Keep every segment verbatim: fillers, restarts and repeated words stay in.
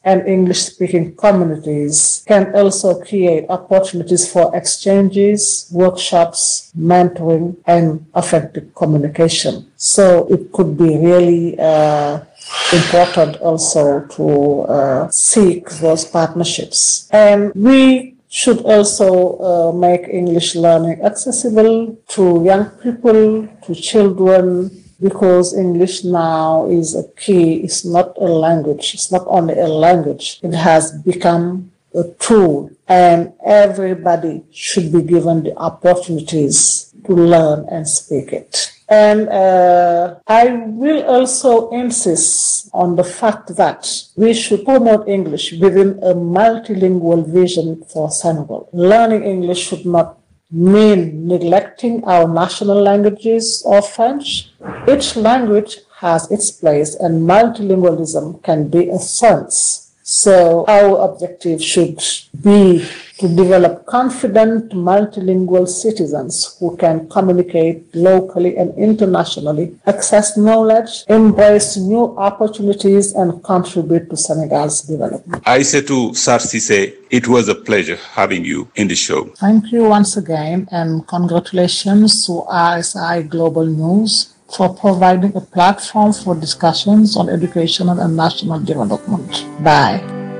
and English-speaking communities can also create opportunities for exchanges, workshops, mentoring, and effective communication. So it could be really uh, important also to uh, seek those partnerships. And we should also uh, make English learning accessible to young people, to children, because English now is a key. It's not a language. It's not only a language. It has become a tool, and everybody should be given the opportunities to learn and speak it. And uh, I will also insist on the fact that we should promote English within a multilingual vision for Senegal. Learning English should not mean neglecting our national languages or French. Each language has its place, and multilingualism can be a strength. So our objective should be to develop confident multilingual citizens who can communicate locally and internationally, access knowledge, embrace new opportunities, and contribute to Senegal's development. Aissatou Sarr Cissé, it was a pleasure having you in the show. Thank you once again, and congratulations to R S I Global News for providing a platform for discussions on educational and national development. Bye.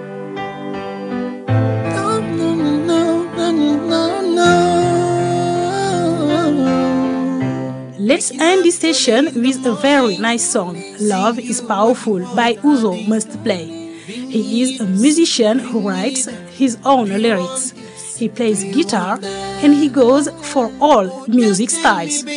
Let's end this session with a very nice song, Love is Powerful by Uzo Must Play. He is a musician who writes his own lyrics. He plays guitar and he goes for all music styles.